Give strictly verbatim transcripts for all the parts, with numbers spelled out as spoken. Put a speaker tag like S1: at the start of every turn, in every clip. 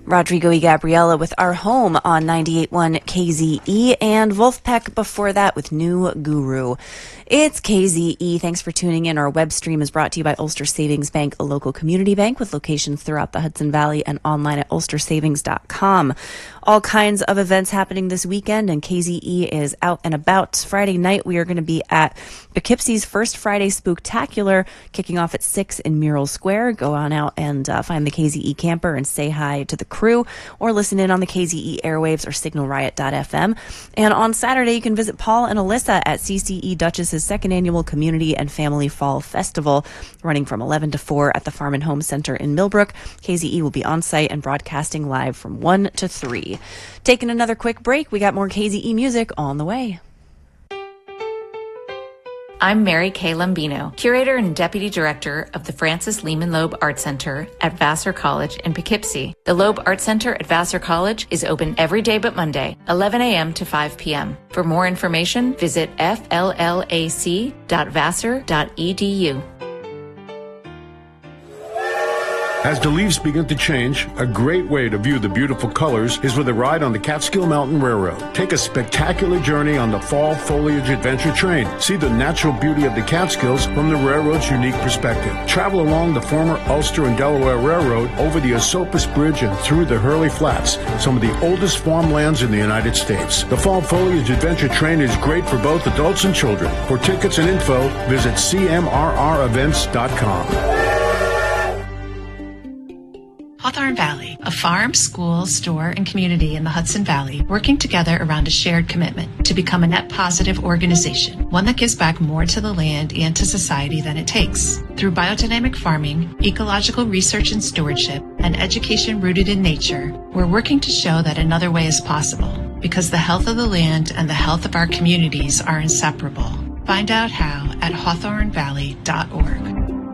S1: Rodrigo y Gabriela with Our Home on ninety-eight point one K Z E, and Wolfpack before that with New Guru. It's K Z E. Thanks for tuning in. Our web stream is brought to you by Ulster Savings Bank, a local community bank with locations throughout the Hudson Valley and online at ulster savings dot com. All kinds of events happening this weekend, and K Z E is out and about. Friday night, we are going to be at Poughkeepsie's First Friday Spooktacular, kicking off at six in Mural Square. Go on out and uh, find the K Z E camper and say hi to the crew, or listen in on the K Z E airwaves or signal riot dot f m. And on Saturday, you can visit Paul and Alyssa at C C E Duchess's second annual Community and Family Fall Festival, running from eleven to four at the Farm and Home Center in Millbrook. K Z E will be on site and broadcasting live from one to three. Taking another quick break, we got more K Z E music on the way.
S2: I'm Mary Kay Lambino, Curator and Deputy Director of the Francis Lehman Loeb Art Center at Vassar College in Poughkeepsie. The Loeb Art Center at Vassar College is open every day but Monday, eleven a.m. to five p.m. For more information, visit f l l a c dot vassar dot e d u.
S3: As the leaves begin to change, a great way to view the beautiful colors is with a ride on the Catskill Mountain Railroad. Take a spectacular journey on the Fall Foliage Adventure Train. See the natural beauty of the Catskills from the railroad's unique perspective. Travel along the former Ulster and Delaware Railroad over the Esopus Bridge and through the Hurley Flats, some of the oldest farmlands in the United States. The Fall Foliage Adventure Train is great for both adults and children. For tickets and info, visit c m r r events dot com.
S4: Hawthorne Valley, a farm, school, store, and community in the Hudson Valley working together around a shared commitment to become a net positive organization, one that gives back more to the land and to society than it takes. Through biodynamic farming, ecological research and stewardship, and education rooted in nature, we're working to show that another way is possible, because the health of the land and the health of our communities are inseparable. Find out how at hawthorne valley dot org.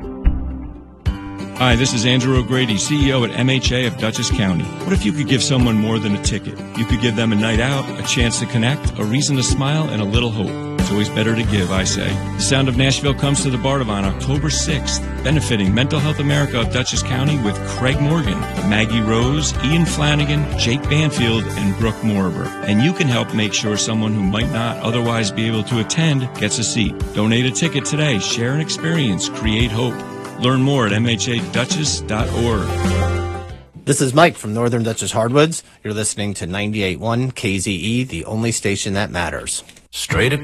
S5: Hi, this is Andrew O'Grady, C E O at M H A of Dutchess County. What if you could give someone more than a ticket? You could give them a night out, a chance to connect, a reason to smile, and a little hope. It's always better to give, I say. The Sound of Nashville comes to the Bardavon October sixth, benefiting Mental Health America of Dutchess County with Craig Morgan, Maggie Rose, Ian Flanagan, Jake Banfield, and Brooke Moriber. And you can help make sure someone who might not otherwise be able to attend gets a seat. Donate a ticket today. Share an experience. Create hope. Learn more at m h a dutchess dot org.
S6: This is Mike from Northern Dutchess Hardwoods. You're listening to ninety-eight point one K Z E, the only station that matters.
S7: Straight